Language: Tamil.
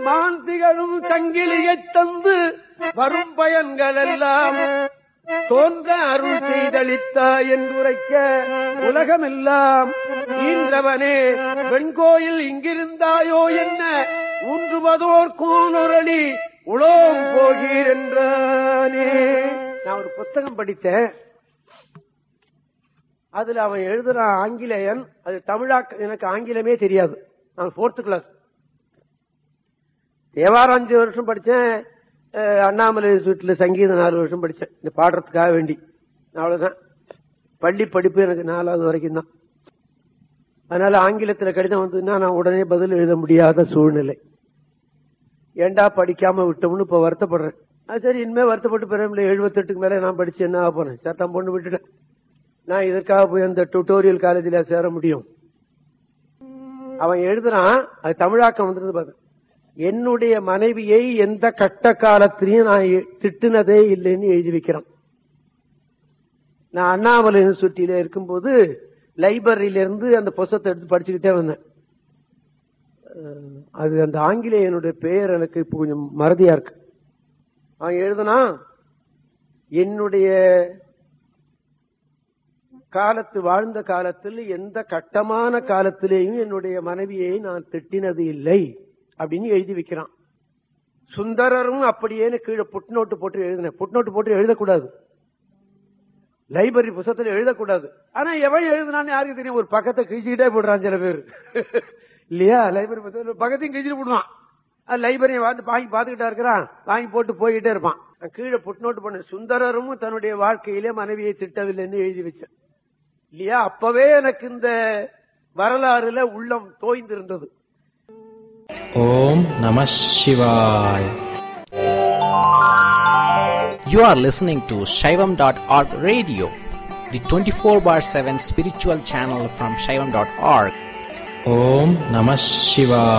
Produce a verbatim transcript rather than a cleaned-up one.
மான் திகழும் சங்கிலியைத் தந்து வரும் பயன்கள் எல்லாம் தோன்ற அருள் செய்தளித்தாய் என்றுரைக்க உலகமெல்லாம் ஈன்றவனே வெண்கோயில் இங்கிருந்தாயோ என்ன ஊன்றுவதோர் கோனொரளி உலோம் போகீர் என்றானே. நான் ஒரு புத்தகம் படித்தேன். அதுல அவன் எழுதுறான் ஆங்கிலேயன். அது தமிழாக்க எனக்கு ஆங்கிலமே தெரியாது. நான் போர்த்து கிளாஸ் தேவாரம் அஞ்சு வருஷம் படிச்சேன். அண்ணாமலை வீட்டுல சங்கீதம் நாலு வருஷம் படிச்சேன் இந்த பாடுறதுக்காக வேண்டி. அவ்வளவுதான் பள்ளி படிப்பு எனக்கு நாலாவது வரைக்கும் தான். அதனால ஆங்கிலத்துல கடிதம் வந்ததுன்னா நான் உடனே பதில் எழுத முடியாத சூழ்நிலை. ஏண்டா படிக்காம விட்டோம்னு இப்ப வருத்தப்படுறேன். அது சரி, இனிமே வருத்தப்பட்டு பிறகு எழுபத்தி எட்டுக்கு மேல நான் படிச்சு என்ன ஆக போறேன்? சட்டம் பொண்ணு விட்டுட்டேன். நான் இதற்காக போய் அந்த டியூட்டோரியல் காலேஜில் சேர முடியும்? அவன் எழுதுறான், அது தமிழாக்கம் வந்துருந்து பாரு. என்னுடைய மனைவியை எந்த கட்ட காலத்திலையும் நான் திட்டுனதே இல்லைன்னு எழுதி வைக்கிறான். நான் அண்ணாமலை யூனிவர்சிட்டியில இருக்கும்போது லைப்ரரியில இருந்து அந்த புத்தகத்தை எடுத்து படிச்சுக்கிட்டே வந்தேன். அது அந்த ஆங்கிலேயனுடைய பெயர் எனக்கு இப்போ கொஞ்சம் மறதியா இருக்கு. அவன் எழுதுனா, என்னுடைய காலத்து வாழ்ந்த காலத்தில் எந்த கட்டமான காலத்திலேயும் என்னுடைய மனைவியை நான் திட்டினது இல்லை அப்படின்னு எழுதி வைக்கிறான். சுந்தரரும் அப்படியே கீழே புட்நோட்டு போட்டு எழுதின. புட்நோட்டு போட்டு எழுதக்கூடாது, லைப்ரரி புத்தகத்தில் எழுதக்கூடாது. ஆனா எவன் எழுதுனான்னு யாருக்கு தெரியும்? ஒரு பக்கத்தை கிழிச்சுக்கிட்டே போடுறான் சில பேர் இல்லையா? லைப்ரரி புத்தகத்தில் பக்கத்தையும் கிழிச்சுட்டு போடுவான். லைப்ரரியை வந்து வாங்கி பாத்துக்கிட்டா இருக்கிறான், வாங்கி போட்டு போய்கிட்டே இருப்பான். கீழே புட்நோட்டு பண்ண சுந்தரரும் தன்னுடைய வாழ்க்கையிலே மனைவியை திட்டவில்லைன்னு எழுதி வச்சேன் இல்லையா? அப்பவே எனக்கு இந்த வரலாறுல உள்ளம் தோய்ந்திருந்தது. ஓம் நம சிவாய. You are listening to Shaivam dot org radio, the twenty-four bar seven spiritual channel from Shaivam dot org. Om Namah Shivaya.